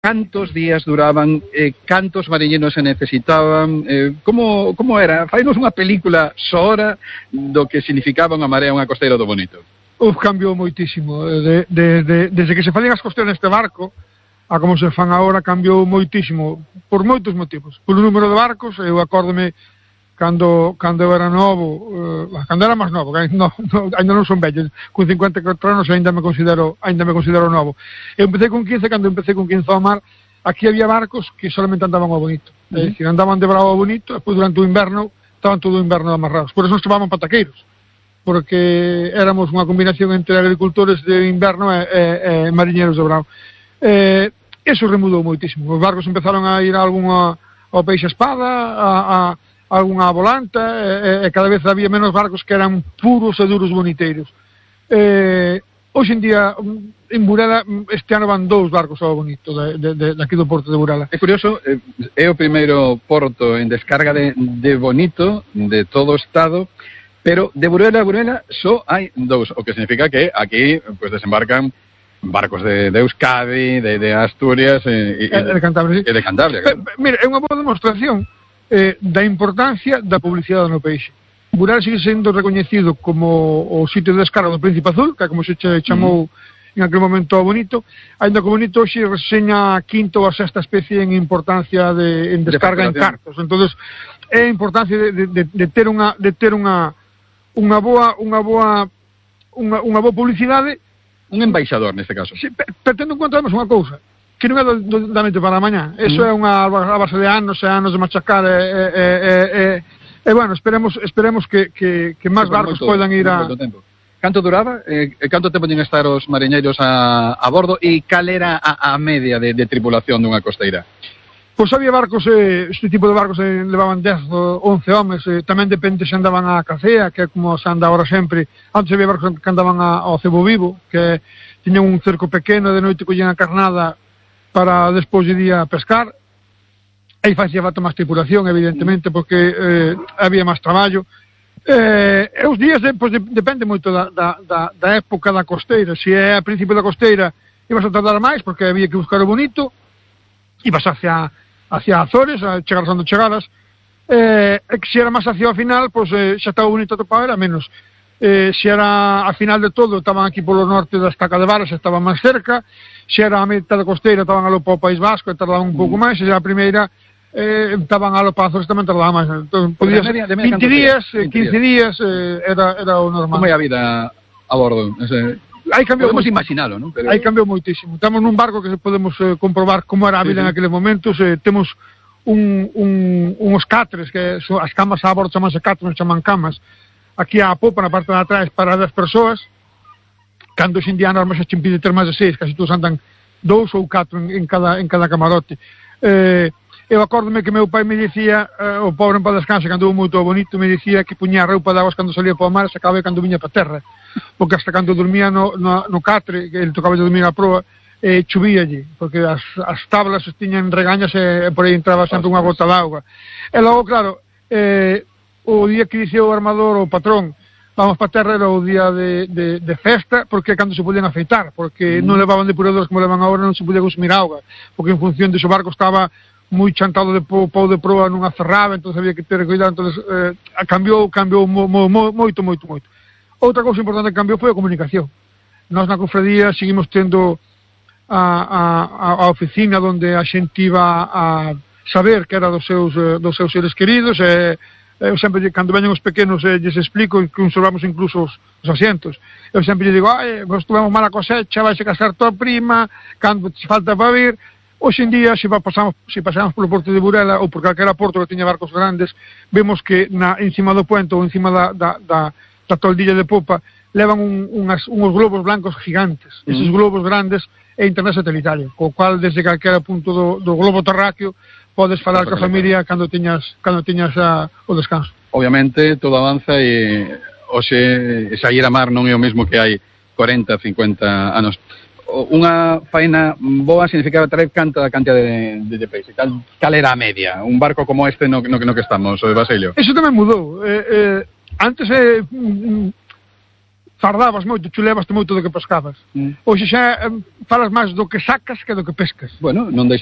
Cantos días duraban, cantos mariñeiros se necesitaban, como era? Fainos unha película soora do que significaba unha marea unha costeira do Bonito. Cambiou moitísimo, desde que se facían as costeiras neste barco, a como se fan agora, cambiou moitísimo, por moitos motivos. Por o número de barcos, eu acórdome, cando eu era novo, cando era máis novo, ainda non son vello, con 54 anos ainda me considero novo. Eu empecé con 15, cando empecé con 15 ao mar, aquí había barcos que solamente andaban ao Bonito, é dicir, andaban de bravo ao Bonito, e depois durante o inverno, estaban todo o inverno amarrados, por eso nos chamaban pataqueiros, porque éramos unha combinación entre agricultores de inverno e mariñeiros de bravo. Eso remudou moitísimo, os barcos empezaron a ir ao peixe espada, a algunha volanta, e cada vez había menos barcos que eran puros e duros boniteiros. Hoxe en día, en Burela, este ano van 2 barcos ao Bonito, daqui do porto de Burela. É curioso, é o primeiro porto en descarga de Bonito, de todo o estado, pero de Burela a Burela só hai 2, o que significa que aquí pues, desembarcan barcos de Euskadi, de Asturias e de Cantabria. E de Cantabria. Mira, é unha boa demostración da importancia da publicidade no peixe. Burela sigue sendo recoñecido como o sitio de descarga do Príncipe Azul, que é como se chamou en aquel momento ao Bonito, ainda que o Bonito hoxe reseña a quinta ou a sexta especie en importancia en descarga en cartos. Entonces, é a importancia de ter unha boa publicidade. Un embaixador, neste caso. Sí, pero tendo en conta además unha cousa, que non é da noite para a mañá. Eso é unha base de anos e anos de machacar bueno, esperemos que máis barcos poidan ir a... Canto duraba? Canto tempo tiñen estar os mariñeiros a bordo e cal era a media de tripulación dunha costeira? Pois había barcos, este tipo de barcos levaban 10 ou 11 homes, tamén depende se andaban a Cacea, que é como se anda agora sempre. Antes había barcos que andaban ao Cebo Vivo, que tiñan un cerco pequeno, de noite collían a carnada para despois de día pescar. Aí facía falta máis tripulación, evidentemente, porque había máis traballo. E os días, depende moito da época da costeira. Se é a principio da costeira, ibas a tardar máis, porque había que buscar o Bonito, ibas hacia Azores, a chegar onde chegaras, e que se era máis hacia o final, pois xa estaba Bonito atopado, era menos. Se era a final de todo, estaban aquí polo norte da Estaca de Varas, estaban máis cerca. Se era a mitad da costeira, estaban alo para o País Vasco, e tardaban un pouco máis. Se era a primeira, estaban alo para Azores, tamén tardaban máis. Entón, podías 20 días, 15 días, era o normal. Como é a vida a bordo? Podemos imaginalo, non? Aí cambiou moitísimo. Estamos nun barco que podemos comprobar como era a vida en aqueles momentos. Temos uns catres, que as camas a bordo chamanse catres, non chaman camas. Aquí a popa, na parte de atrás, para 10 persoas. Cando hoxe en día normas se impide ter máis de 6, casi todos andan 2 ou 4 en cada camarote. Eu acórdome que meu pai me dicía, o pobre en paz descanse, que andou moito Bonito, me dicía que puña a roupa de aguas cando salía para o mar e se acaba cando viña para a terra, porque hasta cando dormía no catre, que ele tocaba de dormir a proa, chovía allí, porque as tablas tiñan regañas e por aí entraba sempre unha gota de auga. E logo, claro, o día que dicía o armador, o patrón, vamos para a terra, era o día de festa, porque cando se podían afeitar, porque non levaban depuradores como levan agora, non se podía consumir auga, porque en función de o barco estaba moi chantado de pau de proa nunha ferraba, entón había que ter cuidado, entón cambiou moito. Outra cousa importante que cambiou foi a comunicación. Nós na cofradía seguimos tendo a oficina onde a xente iba a saber que era dos seus seres queridos, eu sempre, cando veñen os pequenos, lles explico que conservamos incluso os asientos. Eu sempre lle digo, vos tuvemos mala cosecha, vais a casar tua prima, cando te falta para vir. Hoxe en día, se pasamos polo porto de Burela ou por calquera porto que teña barcos grandes, vemos que encima do puente ou encima da toldilla de popa levan uns globos blancos gigantes. Eses globos grandes é internet satelital, co cual desde calquera punto do globo terráqueo podes falar coa familia cando tiñas o descanso. Obviamente todo avanza e hoxe sair a mar non é o mesmo que hai 40, 50 anos. Unha faena boa significaba traer canta de peixe. Cal era a media? Un barco como este no que estamos, o de Basilio? Eso tamén mudou. Antes fardabas moito, chulebaste moito do que pescabas. Hoxe xa falas máis do que sacas que do que pescas. Bueno, non